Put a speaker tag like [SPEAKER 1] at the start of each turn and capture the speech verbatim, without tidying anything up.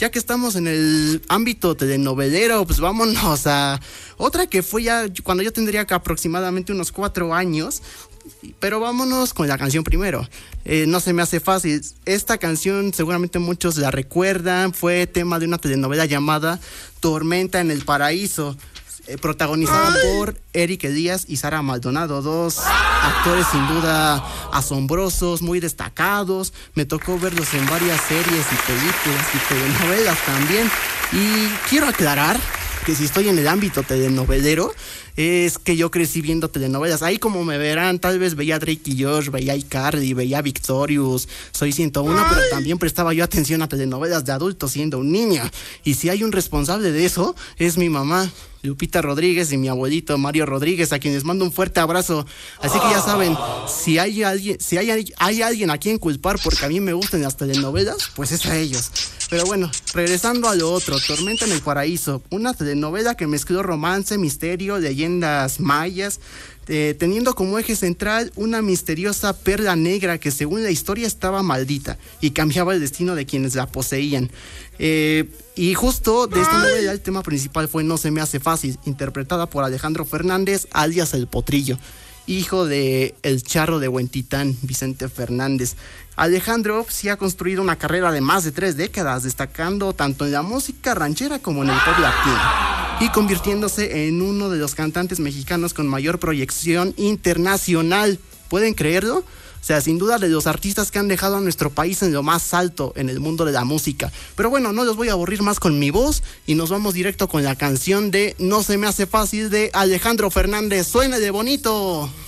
[SPEAKER 1] ya que estamos en el ámbito telenovelero, pues vámonos a otra que fue ya cuando yo tendría que aproximadamente unos cuatro años. Pero vámonos con la canción primero. Eh, no se me hace fácil. Esta canción seguramente muchos la recuerdan. Fue tema de una telenovela llamada Tormenta en el Paraíso, eh, protagonizada ¡Ay! por Eric Elías y Sara Maldonado, dos actores sin duda asombrosos, muy destacados. Me tocó verlos en varias series y películas y telenovelas también. Y quiero aclarar que si estoy en el ámbito telenovelero, es que yo crecí viendo telenovelas. Ahí como me verán, tal vez veía Drake y Josh, veía iCarly, veía Victorious, Soy ciento uno, ¡Ay! Pero también prestaba yo atención a telenovelas de adultos siendo un niño. Y si hay un responsable de eso, es mi mamá, Lupita Rodríguez, y mi abuelito Mario Rodríguez, a quienes mando un fuerte abrazo. Así que ya saben, si hay alguien, si hay, hay alguien a quien culpar porque a mí me gustan las telenovelas, pues es a ellos. Pero bueno, regresando a lo otro, Tormenta en el Paraíso, una telenovela que mezcló romance, misterio, leyendas mayas, eh, teniendo como eje central una misteriosa perla negra que según la historia estaba maldita y cambiaba el destino de quienes la poseían. Eh, y justo de esta novela el tema principal fue No se me hace fácil, interpretada por Alejandro Fernández, alias El Potrillo, hijo de el charro de Huentitán, Vicente Fernández. Alejandro sí ha construido una carrera de más de tres décadas, destacando tanto en la música ranchera como en el pop latino, y convirtiéndose en uno de los cantantes mexicanos con mayor proyección internacional. ¿Pueden creerlo? O sea, sin duda de los artistas que han dejado a nuestro país en lo más alto en el mundo de la música. Pero bueno, no los voy a aburrir más con mi voz y nos vamos directo con la canción de No se me hace fácil de Alejandro Fernández. ¡Suénale bonito!